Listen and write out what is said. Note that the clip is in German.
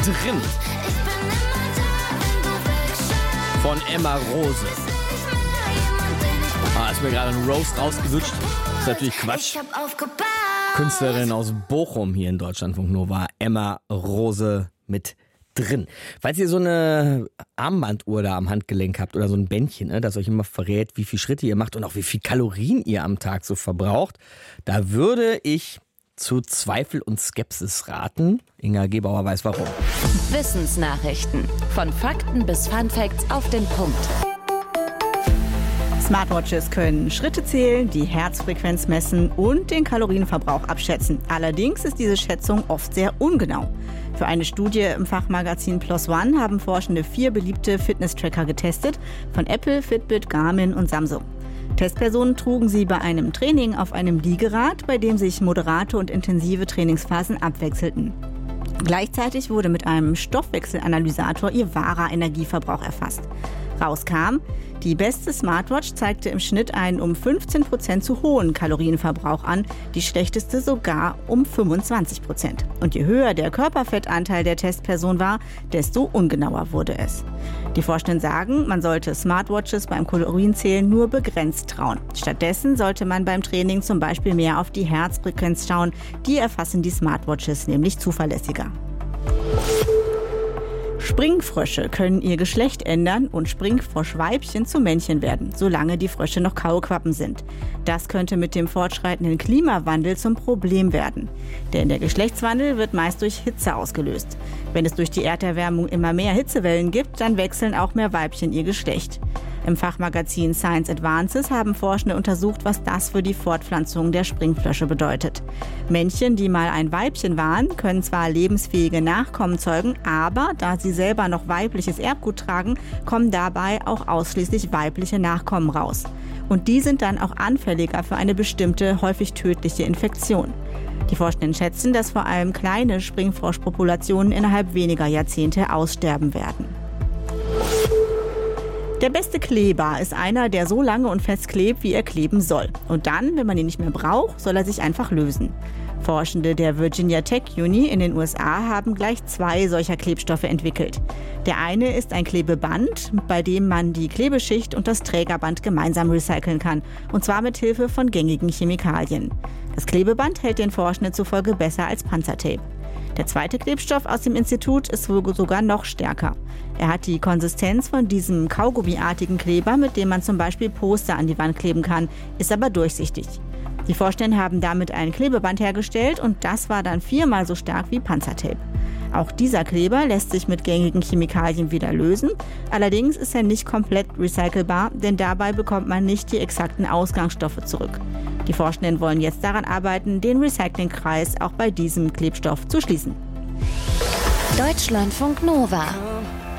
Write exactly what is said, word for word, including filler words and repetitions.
drin. Von Emma Rose. Ah, ist mir gerade ein Roast rausgewünscht. Ist natürlich Quatsch. Künstlerin aus Bochum hier in Deutschlandfunk Nova, Emma Rose mit drin. Falls ihr so eine Armbanduhr da am Handgelenk habt oder so ein Bändchen, ne, das euch immer verrät, wie viele Schritte ihr macht und auch wie viel Kalorien ihr am Tag so verbraucht, da würde ich zu Zweifel und Skepsis raten. Inga Gebauer weiß warum. Wissensnachrichten. Von Fakten bis Funfacts auf den Punkt. Smartwatches können Schritte zählen, die Herzfrequenz messen und den Kalorienverbrauch abschätzen. Allerdings ist diese Schätzung oft sehr ungenau. Für eine Studie im Fachmagazin Plus One haben Forschende vier beliebte Fitness-Tracker getestet, von Apple, Fitbit, Garmin und Samsung. Testpersonen trugen sie bei einem Training auf einem Liegerad, bei dem sich moderate und intensive Trainingsphasen abwechselten. Gleichzeitig wurde mit einem Stoffwechselanalysator ihr wahrer Energieverbrauch erfasst. Rauskam, die beste Smartwatch zeigte im Schnitt einen um fünfzehn Prozent zu hohen Kalorienverbrauch an, die schlechteste sogar um fünfundzwanzig Prozent. Und je höher der Körperfettanteil der Testperson war, desto ungenauer wurde es. Die Forschenden sagen, man sollte Smartwatches beim Kalorienzählen nur begrenzt trauen. Stattdessen sollte man beim Training zum Beispiel mehr auf die Herzfrequenz schauen. Die erfassen die Smartwatches nämlich zuverlässiger. Springfrösche können ihr Geschlecht ändern und Springfroschweibchen zu Männchen werden, solange die Frösche noch Kaulquappen sind. Das könnte mit dem fortschreitenden Klimawandel zum Problem werden. Denn der Geschlechtswandel wird meist durch Hitze ausgelöst. Wenn es durch die Erderwärmung immer mehr Hitzewellen gibt, dann wechseln auch mehr Weibchen ihr Geschlecht. Im Fachmagazin Science Advances haben Forschende untersucht, was das für die Fortpflanzung der Springfrösche bedeutet. Männchen, die mal ein Weibchen waren, können zwar lebensfähige Nachkommen zeugen, aber da sie selber noch weibliches Erbgut tragen, kommen dabei auch ausschließlich weibliche Nachkommen raus. Und die sind dann auch anfälliger für eine bestimmte, häufig tödliche Infektion. Die Forschenden schätzen, dass vor allem kleine Springfroschpopulationen innerhalb weniger Jahrzehnte aussterben werden. Der beste Kleber ist einer, der so lange und fest klebt, wie er kleben soll. Und dann, wenn man ihn nicht mehr braucht, soll er sich einfach lösen. Forschende der Virginia Tech Uni in den U S A haben gleich zwei solcher Klebstoffe entwickelt. Der eine ist ein Klebeband, bei dem man die Klebeschicht und das Trägerband gemeinsam recyceln kann. Und zwar mit Hilfe von gängigen Chemikalien. Das Klebeband hält den Forschenden zufolge besser als Panzertape. Der zweite Klebstoff aus dem Institut ist wohl sogar noch stärker. Er hat die Konsistenz von diesem Kaugummiartigen Kleber, mit dem man zum Beispiel Poster an die Wand kleben kann, ist aber durchsichtig. Die Forschenden haben damit ein Klebeband hergestellt und das war dann viermal so stark wie Panzertape. Auch dieser Kleber lässt sich mit gängigen Chemikalien wieder lösen. Allerdings ist er nicht komplett recycelbar, denn dabei bekommt man nicht die exakten Ausgangsstoffe zurück. Die Forschenden wollen jetzt daran arbeiten, den Recyclingkreis auch bei diesem Klebstoff zu schließen. Deutschlandfunk Nova.